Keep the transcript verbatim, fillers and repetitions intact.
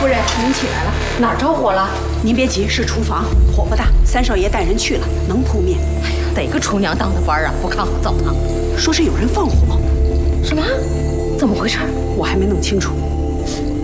夫人，您起来了，哪儿着火了？ 您别急，是厨房，火不大。三少爷带人去了，能扑灭。 哎呀，哪个厨娘当的班啊？不看好澡堂， 说是有人放火。 什么？怎么回事？ 我还没弄清楚。